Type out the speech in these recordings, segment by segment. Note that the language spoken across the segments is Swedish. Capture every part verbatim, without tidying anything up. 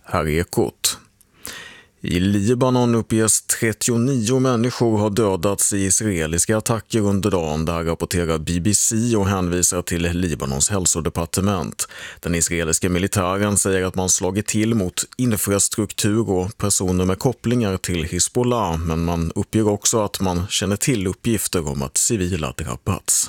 Här är Ekot. I Libanon uppges trettionio människor har dödats i israeliska attacker under dagen. Det här rapporterar B B C och hänvisar till Libanons hälsodepartement. Den israeliska militären säger att man slagit till mot infrastruktur och personer med kopplingar till Hezbollah, men man uppger också att man känner till uppgifter om att civila drabbats.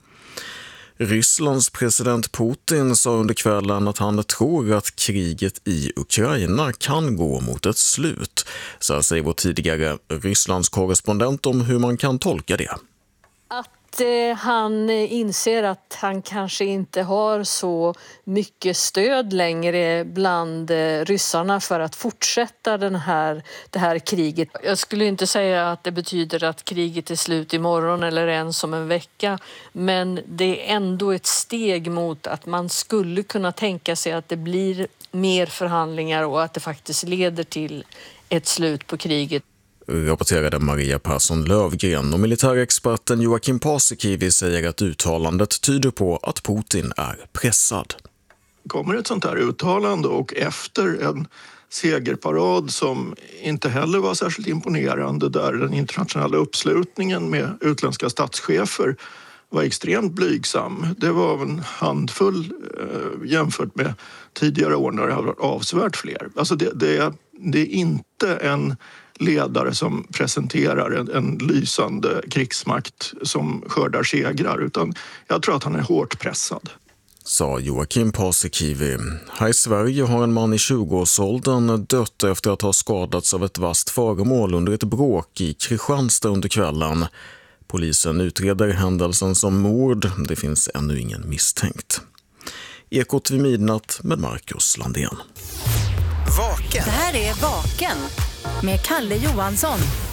Rysslands president Putin sa under kvällen att han tror att kriget i Ukraina kan gå mot ett slut. Så här säger vår tidigare Rysslands korrespondent om hur man kan tolka det. Att eh, han inser att han kanske inte har så mycket stöd längre bland eh, ryssarna för att fortsätta den här, det här kriget. Jag skulle inte säga att det betyder att kriget är slut imorgon eller ens om en vecka. Men det är ändå ett steg mot att man skulle kunna tänka sig att det blir mer förhandlingar och att det faktiskt leder till ett slut på kriget. Rapporterade Maria Persson Lövgren, och militärexperten Joakim Paasikivi säger att uttalandet tyder på att Putin är pressad. Kommer ett sånt här uttalande och efter en segerparad som inte heller var särskilt imponerande, där den internationella uppslutningen med utländska statschefer var extremt blygsam. Det var en handfull eh, jämfört med tidigare år när det har varit avsevärt fler. Alltså det, det, det är inte en ledare som presenterar en, en lysande krigsmakt som skördar segrar, utan jag tror att han är hårt pressad. Sa Joakim Paasikivi. Här i Sverige har en man i tjugoårsåldern dött efter att ha skadats av ett vasst föremål under ett bråk i Kristianstad under kvällen. Polisen utreder händelsen som mord. Det finns ännu ingen misstänkt. Ekot vid midnatt med Marcus Landén. Vaken. Det här är Vaken med Kalle Johansson.